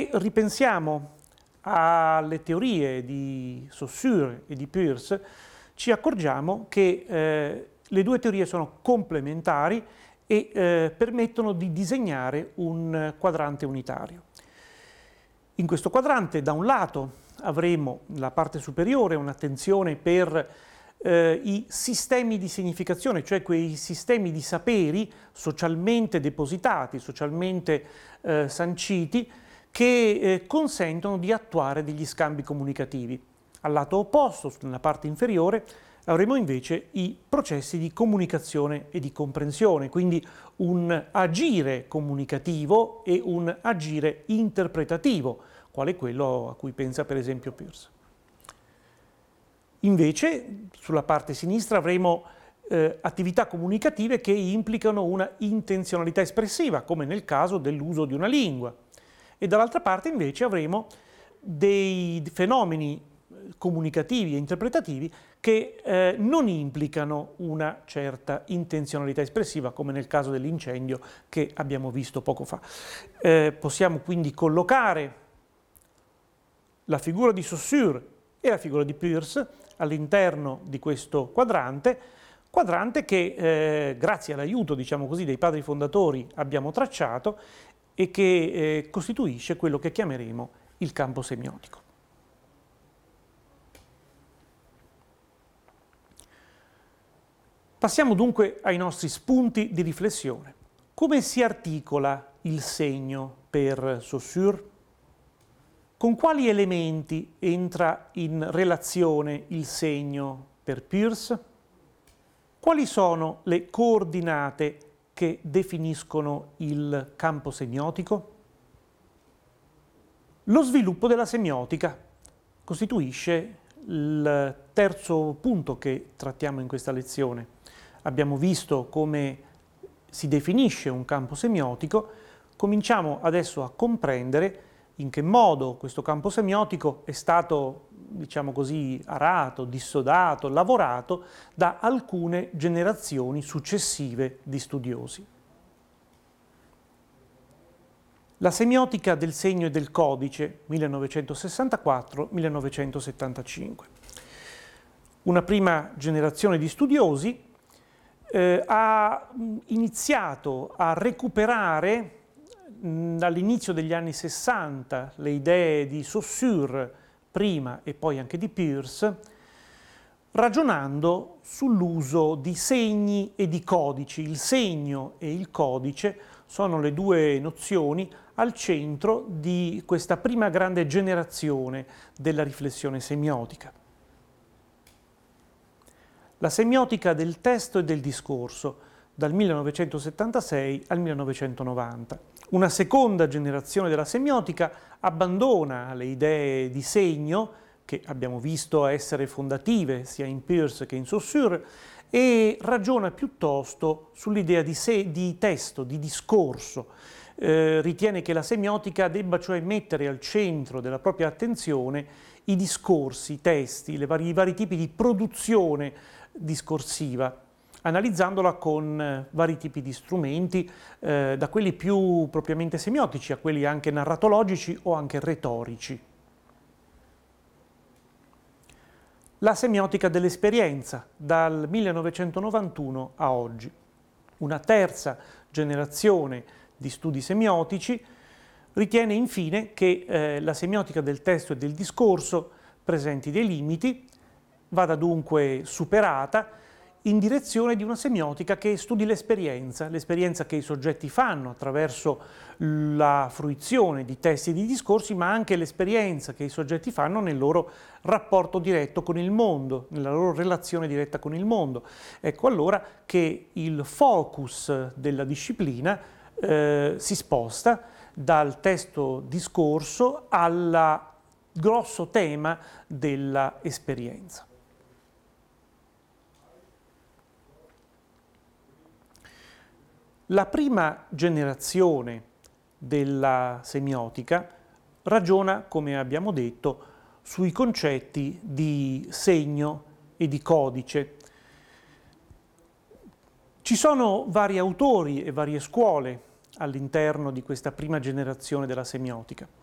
Se ripensiamo alle teorie di Saussure e di Peirce, ci accorgiamo che le due teorie sono complementari e permettono di disegnare un quadrante unitario. In questo quadrante, da un lato, avremo nella parte superiore un'attenzione per i sistemi di significazione, cioè quei sistemi di saperi socialmente depositati, socialmente sanciti, che consentono di attuare degli scambi comunicativi. Al lato opposto, nella parte inferiore, avremo invece i processi di comunicazione e di comprensione, quindi un agire comunicativo e un agire interpretativo, quale quello a cui pensa per esempio Peirce. Invece, sulla parte sinistra avremo attività comunicative che implicano una intenzionalità espressiva, come nel caso dell'uso di una lingua. E dall'altra parte invece avremo dei fenomeni comunicativi e interpretativi che non implicano una certa intenzionalità espressiva, come nel caso dell'incendio che abbiamo visto poco fa. Possiamo quindi collocare la figura di Saussure e la figura di Peirce all'interno di questo quadrante che grazie all'aiuto, diciamo così, dei padri fondatori abbiamo tracciato e che costituisce quello che chiameremo il campo semiotico. Passiamo dunque ai nostri spunti di riflessione. Come si articola il segno per Saussure? Con quali elementi entra in relazione il segno per Peirce? Quali sono le coordinate che definiscono il campo semiotico? Lo sviluppo della semiotica costituisce il terzo punto che trattiamo in questa lezione. Abbiamo visto come si definisce un campo semiotico, cominciamo adesso a comprendere in che modo questo campo semiotico è stato, diciamo così, arato, dissodato, lavorato da alcune generazioni successive di studiosi. La semiotica del segno e del codice, 1964-1975. Una prima generazione di studiosi ha iniziato a recuperare dall'inizio degli anni 60 le idee di Saussure prima e poi anche di Peirce, ragionando sull'uso di segni e di codici. Il segno e il codice sono le due nozioni al centro di questa prima grande generazione della riflessione semiotica. La semiotica del testo e del discorso, dal 1976 al 1990. Una seconda generazione della semiotica abbandona le idee di segno, che abbiamo visto essere fondative sia in Peirce che in Saussure, e ragiona piuttosto sull'idea di testo, di discorso. Ritiene che la semiotica debba cioè mettere al centro della propria attenzione i discorsi, i testi, i vari tipi di produzione discorsiva, analizzandola con vari tipi di strumenti, da quelli più propriamente semiotici a quelli anche narratologici o anche retorici. La semiotica dell'esperienza, dal 1991 a oggi. Una terza generazione di studi semiotici ritiene infine che la semiotica del testo e del discorso presenti dei limiti, vada dunque superata in direzione di una semiotica che studi l'esperienza che i soggetti fanno attraverso la fruizione di testi e di discorsi, ma anche l'esperienza che i soggetti fanno nel loro rapporto diretto con il mondo, nella loro relazione diretta con il mondo. Ecco allora che il focus della disciplina si sposta dal testo discorso al grosso tema della esperienza. La prima generazione della semiotica ragiona, come abbiamo detto, sui concetti di segno e di codice. Ci sono vari autori e varie scuole all'interno di questa prima generazione della semiotica.